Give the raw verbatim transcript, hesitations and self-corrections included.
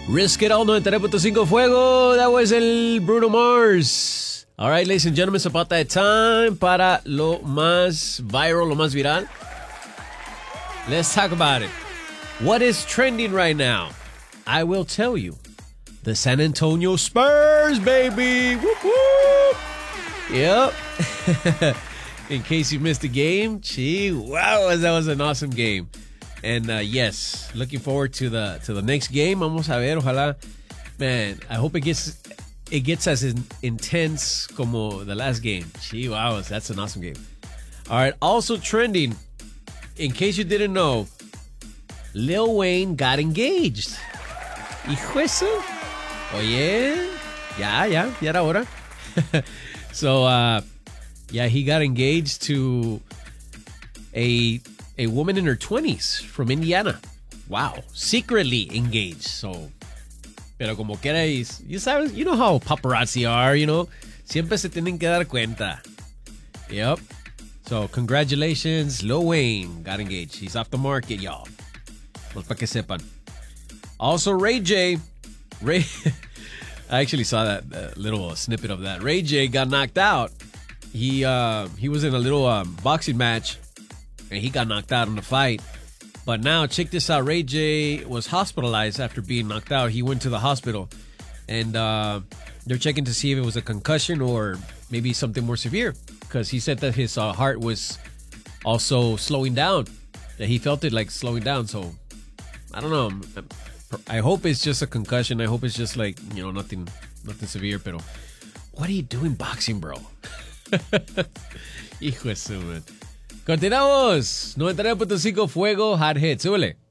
Risk It All ninety-nine point five Fuego. That was el Bruno Mars. All right, ladies and gentlemen, it's about that time para lo más viral, lo más viral. Let's talk about it. What is trending right now? I will tell you. The San Antonio Spurs, baby. Whoop, whoop. Yep. In case you missed the game, gee, wow, that was an awesome game. And uh, yes, looking forward to the to the next game. Vamos a ver, ojalá. Man, I hope it gets it gets as in, intense como the last game. Gee, wow, that's an awesome game. All right, also trending. In case you didn't know, Lil Wayne got engaged. Hijo eso. Oye, ya, ya, ya era hora. So, uh, yeah, he got engaged to a a woman in her twenties from Indiana. Wow, secretly engaged. So, pero como quiera, you sabes, you know how paparazzi are, you know, siempre se tienen que dar cuenta. Yep. So, congratulations, Lil Wayne got engaged. He's off the market, y'all. Pues para que sepan. Also, Ray J. Ray, I actually saw that uh, little snippet of that. Ray J got knocked out. He uh, he was in a little um, boxing match, and he got knocked out in the fight. But now, check this out. Ray J was hospitalized after being knocked out. He went to the hospital, and uh, they're checking to see if it was a concussion or maybe something more severe. Because he said that his uh, heart was also slowing down. That he felt it like slowing down. So, I don't know. I hope it's just a concussion. I hope it's just like, you know, nothing nothing severe. Pero, what are you doing boxing, bro? Hijo de su, man. Continuamos. ninety-nine point five Fuego Hot Hits. Súbele.